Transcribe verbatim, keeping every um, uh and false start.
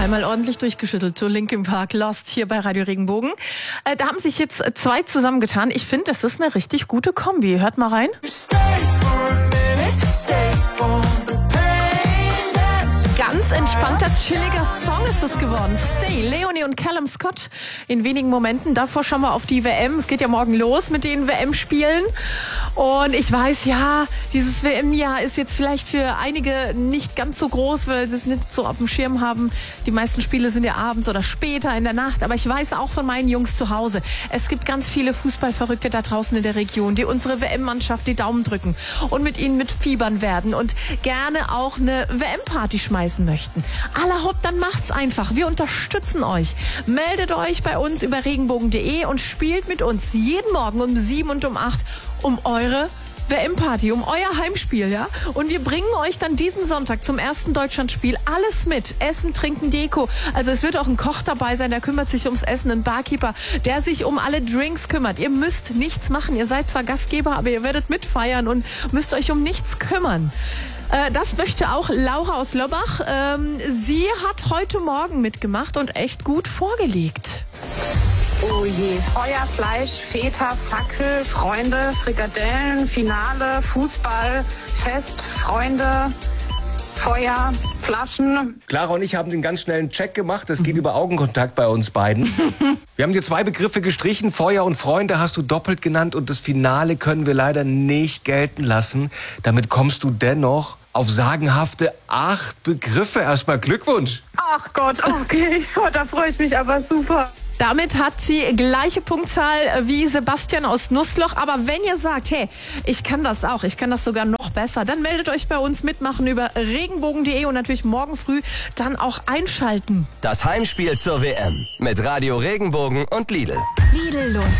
Einmal ordentlich durchgeschüttelt zu Linkin Park, Lost hier bei Radio Regenbogen. Äh, da haben sich jetzt zwei zusammengetan. Ich finde, das ist eine richtig gute Kombi. Hört mal rein. Ganz entspannter, chilliger Song ist es geworden. Stay, Leonie und Callum Scott in wenigen Momenten. Davor schauen wir auf die W M. Es geht ja morgen los mit den W M-Spielen. Und ich weiß, ja, dieses W M-Jahr ist jetzt vielleicht für einige nicht ganz so groß, weil sie es nicht so auf dem Schirm haben. Die meisten Spiele sind ja abends oder später in der Nacht. Aber ich weiß auch von meinen Jungs zu Hause, es gibt ganz viele Fußballverrückte da draußen in der Region, die unsere W M-Mannschaft die Daumen drücken und mit ihnen mitfiebern werden und gerne auch eine W M-Party schmeißen möchten. Allerhopp, dann macht's einfach. Wir unterstützen euch. Meldet euch bei uns über regenbogen punkt de und spielt mit uns jeden Morgen um sieben und um acht um eure W M-Party, um euer Heimspiel, ja? Und wir bringen euch dann diesen Sonntag zum ersten Deutschlandspiel alles mit. Essen, Trinken, Deko. Also es wird auch ein Koch dabei sein, der kümmert sich ums Essen, ein Barkeeper, der sich um alle Drinks kümmert. Ihr müsst nichts machen. Ihr seid zwar Gastgeber, aber ihr werdet mitfeiern und müsst euch um nichts kümmern. Das möchte auch Laura aus Lobbach. Sie hat heute Morgen mitgemacht und echt gut vorgelegt. Oh je. Feuer, Fleisch, Feta, Fackel, Freunde, Frikadellen, Finale, Fußball, Fest, Freunde, Feuer, Flaschen. Clara und ich haben den ganz schnellen Check gemacht. Das geht über Augenkontakt bei uns beiden. Wir haben dir zwei Begriffe gestrichen. Feuer und Freunde hast du doppelt genannt. Und das Finale können wir leider nicht gelten lassen. Damit kommst du dennoch auf sagenhafte acht Begriffe. Erstmal Glückwunsch. Ach Gott, okay. Oh, da freue ich mich aber super. Damit hat sie gleiche Punktzahl wie Sebastian aus Nussloch. Aber wenn ihr sagt, hey, ich kann das auch, ich kann das sogar noch besser, dann meldet euch bei uns mitmachen über regenbogen punkt de und natürlich morgen früh dann auch einschalten. Das Heimspiel zur W M mit Radio Regenbogen und Lidl. Lidl lohnt